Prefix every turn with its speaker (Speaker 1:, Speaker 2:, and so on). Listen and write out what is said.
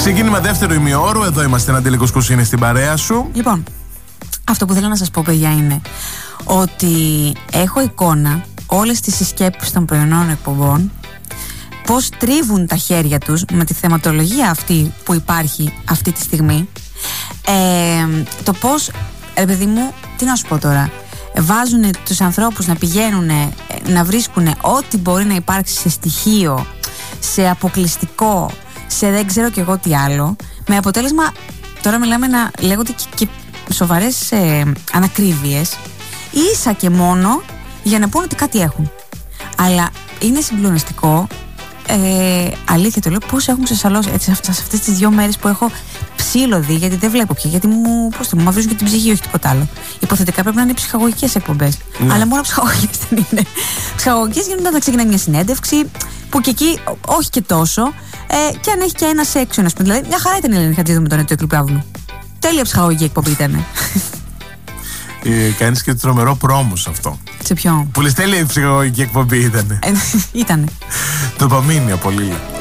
Speaker 1: Ξεκίνημα δεύτερο ημιώρου. Εδώ είμαστε, ένα τελικό σκουσίνι στην παρέα σου.
Speaker 2: Λοιπόν, αυτό που θέλω να σας πω, παιδιά, είναι ότι έχω εικόνα όλες τις συσκέπτες των πρωινών εκπομπών, πώς τρίβουν τα χέρια τους με τη θεματολογία αυτή που υπάρχει αυτή τη στιγμή. Το πώς, ρε παιδί μου, τι να σου πω τώρα, βάζουν τους ανθρώπους να πηγαίνουν να βρίσκουν ό,τι μπορεί να υπάρξει σε στοιχείο, σε αποκλειστικό, σε δεν ξέρω κι εγώ τι άλλο, με αποτέλεσμα, τώρα μιλάμε να λέγονται και σοβαρές ανακρίβειες, ίσα και μόνο για να πούνε ότι κάτι έχουν. Αλλά είναι συγκλονιστικό, αλήθεια το λέω, πώς έχουν ξεσαλώσει έτσι, σε αυτές τις 2 μέρες που έχω ψήλωδη, γιατί δεν βλέπω πια, γιατί μου μαυρίζουν και την ψυχή, όχι τίποτα άλλο. Υποθετικά πρέπει να είναι ψυχαγωγικές εκπομπές. Ναι. Αλλά μόνο ψυχαγωγικές δεν είναι. Ψυχαγωγικές γίνονται όταν ξεκινάει μια συνέντευξη, που και εκεί όχι και τόσο, και αν έχει και ένα section, ας πούμε. Δηλαδή, μια χαρά ήταν η Ελένη Χατζήδου με τον Ετώκλου Παύλου. Τέλεια ψυχαγωγική εκπομπή ήταν.
Speaker 1: Κάνεις και τρομερό πρόμο σε αυτό.
Speaker 2: Σε ποιο?
Speaker 1: Που λες τέλεια η ψυχαγωγική εκπομπή ήτανε.
Speaker 2: Ήτανε.
Speaker 1: Ντοπαμίνη, πολύ.